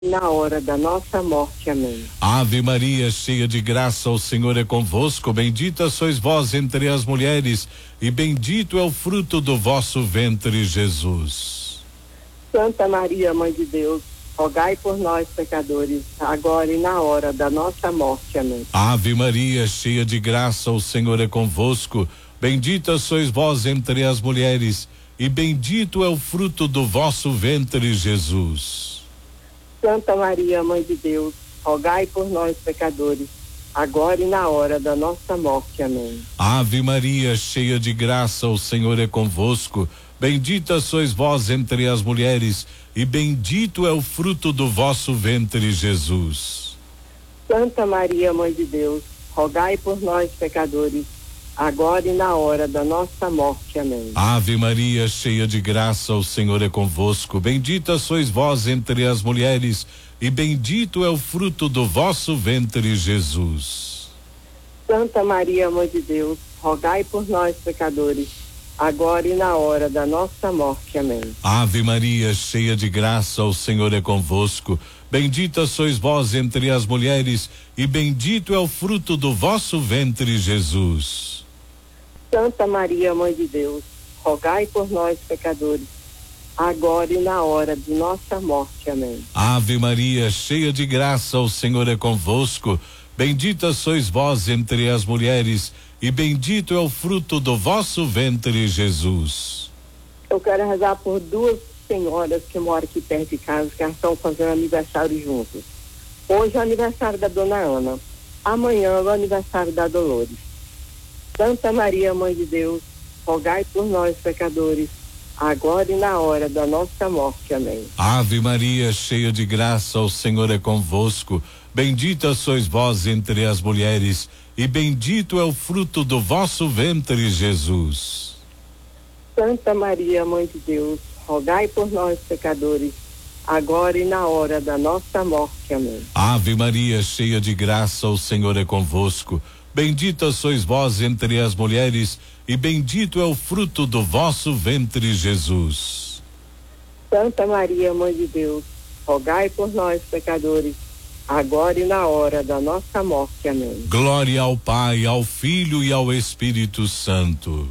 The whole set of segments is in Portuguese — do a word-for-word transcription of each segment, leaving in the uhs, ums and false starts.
na hora da nossa morte. Amém. Ave Maria, cheia de graça, o Senhor é convosco, bendita sois vós entre as mulheres, e bendito é o fruto do vosso ventre, Jesus. Santa Maria, Mãe de Deus, rogai por nós, pecadores, agora e na hora da nossa morte. Amém. Ave Maria, cheia de graça, o Senhor é convosco, bendita sois vós entre as mulheres, e bendito é o fruto do vosso ventre, Jesus. Santa Maria, Mãe de Deus, rogai por nós, pecadores, agora e na hora da nossa morte. Amém. Ave Maria, cheia de graça, o Senhor é convosco, bendita sois vós entre as mulheres, e bendito é o fruto do vosso ventre, Jesus. Santa Maria, Mãe de Deus, rogai por nós, pecadores, agora e na hora da nossa morte. Amém. Ave Maria, cheia de graça, o Senhor é convosco, bendita sois vós entre as mulheres, e bendito é o fruto do vosso ventre, Jesus. Santa Maria, Mãe de Deus, rogai por nós, pecadores, agora e na hora da nossa morte. Amém. Ave Maria, cheia de graça, o Senhor é convosco, bendita sois vós entre as mulheres, e bendito é o fruto do vosso ventre, Jesus. Santa Maria, Mãe de Deus, rogai por nós, pecadores, agora e na hora de nossa morte. Amém. Ave Maria, cheia de graça, o Senhor é convosco, bendita sois vós entre as mulheres, e bendito é o fruto do vosso ventre, Jesus. Eu quero rezar por duas senhoras que moram aqui perto de casa, que estão fazendo aniversário juntos. Hoje é o aniversário da Dona Ana, amanhã é o aniversário da Dolores. Santa Maria, Mãe de Deus, rogai por nós, pecadores, agora e na hora da nossa morte. Amém. Ave Maria, cheia de graça, o Senhor é convosco, bendita sois vós entre as mulheres, e bendito é o fruto do vosso ventre, Jesus. Santa Maria, Mãe de Deus, rogai por nós, pecadores, agora e na hora da nossa morte. Amém. Ave Maria, cheia de graça, o Senhor é convosco, bendita sois vós entre as mulheres, e bendito é o fruto do vosso ventre, Jesus. Santa Maria, Mãe de Deus, rogai por nós, pecadores, agora e na hora da nossa morte. Amém. Glória ao Pai, ao Filho e ao Espírito Santo.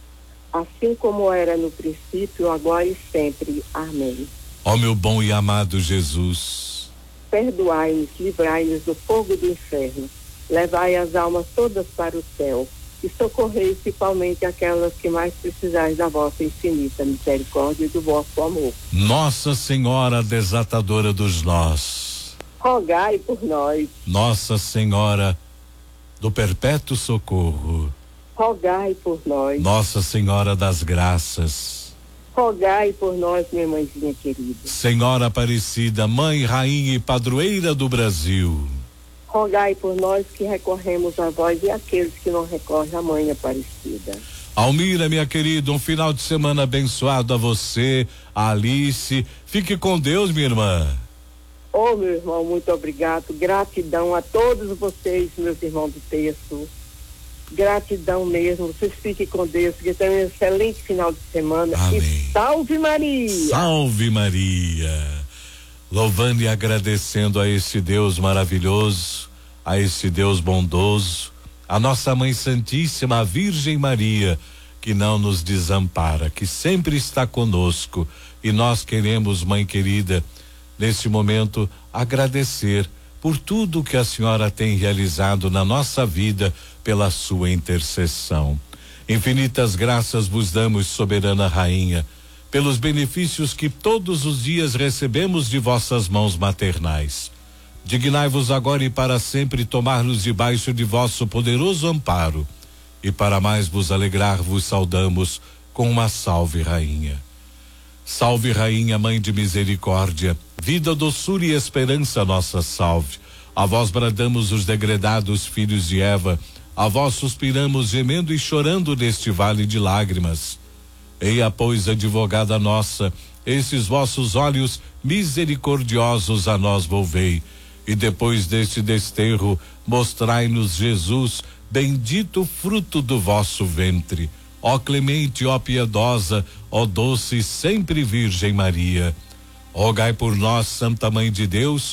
Assim como era no princípio, agora e sempre. Amém. Ó meu bom e amado Jesus, perdoai-nos, livrai-nos do fogo do inferno, levai as almas todas para o céu e socorrei principalmente aquelas que mais precisais da vossa infinita misericórdia e do vosso amor. Nossa Senhora desatadora dos nós, rogai por nós. Nossa Senhora do perpétuo socorro, rogai por nós. Nossa Senhora das graças, rogai por nós, minha mãezinha querida. Senhora Aparecida, Mãe, Rainha e Padroeira do Brasil, rogai por nós que recorremos a vós e aqueles que não recorrem à Mãe Aparecida. Almira, minha querida, um final de semana abençoado a você, a Alice. Fique com Deus, minha irmã. Oh, meu irmão, muito obrigado. Gratidão a todos vocês, meus irmãos do texto. Gratidão mesmo. Vocês fiquem com Deus, que tenham um excelente final de semana. Amém. E salve Maria! Salve Maria! Louvando e agradecendo a esse Deus maravilhoso, a esse Deus bondoso, a nossa Mãe Santíssima, a Virgem Maria, que não nos desampara, que sempre está conosco. E nós queremos, Mãe querida, neste momento, agradecer por tudo que a senhora tem realizado na nossa vida pela sua intercessão. Infinitas graças vos damos, soberana Rainha, pelos benefícios que todos os dias recebemos de vossas mãos maternais. Dignai-vos agora e para sempre tomar-nos debaixo de vosso poderoso amparo, e para mais vos alegrar vos saudamos com uma salve, Rainha. Salve, Rainha, Mãe de misericórdia, vida, doçura e esperança, nossa salve. A vós bradamos os degredados filhos de Eva, a vós suspiramos gemendo e chorando neste vale de lágrimas. Eia, pois, advogada nossa, esses vossos olhos misericordiosos a nós volvei, e depois deste desterro mostrai-nos Jesus, bendito fruto do vosso ventre. Ó clemente, ó piedosa, ó doce sempre Virgem Maria, Rogai por nós, Santa Mãe de Deus,